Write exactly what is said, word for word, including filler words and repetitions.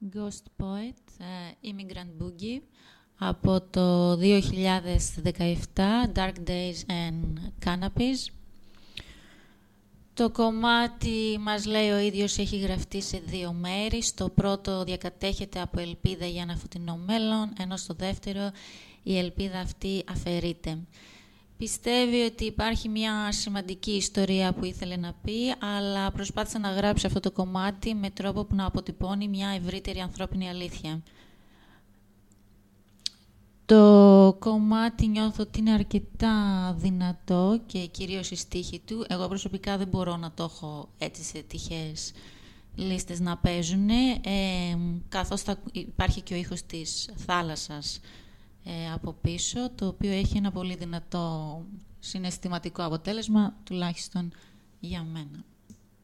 Ghost Poet, uh, Immigrant Boogie, από το δύο χιλιάδες δεκαεπτά, Dark Days and Cannabis. Το κομμάτι, μας λέει ο ίδιος, έχει γραφτεί σε δύο μέρη. Στο πρώτο διακατέχεται από ελπίδα για ένα φωτεινό μέλλον, ενώ στο δεύτερο η ελπίδα αυτή αφαιρείται. Πιστεύει ότι υπάρχει μια σημαντική ιστορία που ήθελε να πει, αλλά προσπάθησε να γράψει αυτό το κομμάτι με τρόπο που να αποτυπώνει μια ευρύτερη ανθρώπινη αλήθεια. Το κομμάτι νιώθω ότι είναι αρκετά δυνατό και κυρίως η στίχη του. Εγώ προσωπικά δεν μπορώ να το έχω έτσι σε τυχαίες λίστες να παίζουν, ε, καθώς θα υπάρχει και ο ήχος της θάλασσας ε, από πίσω, το οποίο έχει ένα πολύ δυνατό συναισθηματικό αποτέλεσμα, τουλάχιστον για μένα.